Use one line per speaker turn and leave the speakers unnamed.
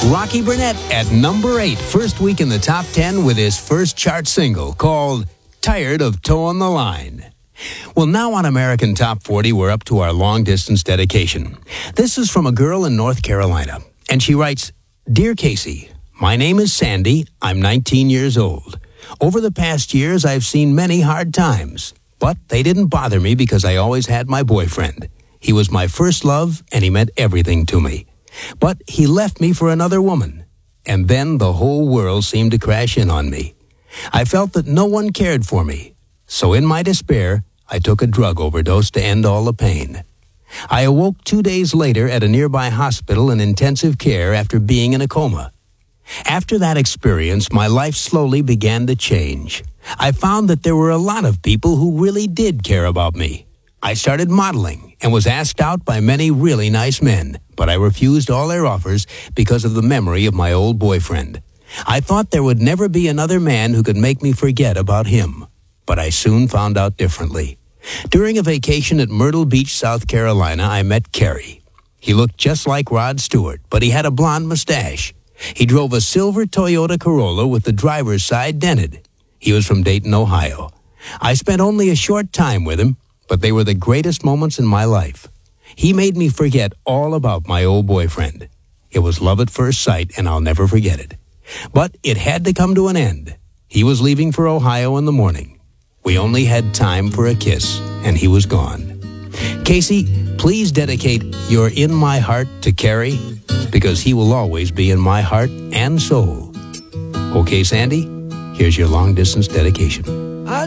Rocky Burnett at number 8, first week in the top 10 with his first chart single called Tired of Towing the Line. Well, now on American Top 40, we're up to our long-distance dedication. This is from a girl in North Carolina, and she writes, Dear Casey, my name is Sandy. I'm 19 years old. Over the past years, I've seen many hard times, but they didn't bother me because I always had my boyfriend. He was my first love, and he meant everything to me. But he left me for another woman, and then the whole world seemed to crash in on me. I felt that no one cared for me, so in my despair, I took a drug overdose to end all the pain. I awoke 2 days later at a nearby hospital in intensive care after being in a coma. After that experience, my life slowly began to change. I found that there were a lot of people who really did care about me. I started modeling and was asked out by many really nice men, but I refused all their offers because of the memory of my old boyfriend. I thought there would never be another man who could make me forget about him, but I soon found out differently. During a vacation at Myrtle Beach, South Carolina, I met Kerry. He looked just like Rod Stewart, but he had a blonde mustache. He drove a silver Toyota Corolla with the driver's side dented. He was from Dayton, Ohio. I spent only a short time with him, but they were the greatest moments in my life. He made me forget all about my old boyfriend. It was love at first sight, and I'll never forget it. But it had to come to an end. He was leaving for Ohio in the morning. We only had time for a kiss, and he was gone. Casey, please dedicate You're in My Heart to Kerry, because he will always be in my heart and soul. Okay, Sandy, here's your long-distance dedication.